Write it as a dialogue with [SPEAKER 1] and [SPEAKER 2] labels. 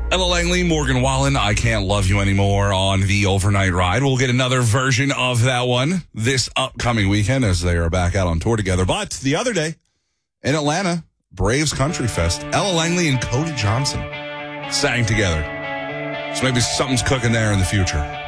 [SPEAKER 1] Ella Langley, Morgan Wallen, I Can't Love You Anymore on the overnight ride. We'll get another version of that one this upcoming weekend as they are back out on tour together. But the other day in Atlanta, Braves Country Fest, Ella Langley and Cody Johnson sang together. So maybe something's cooking there in the future.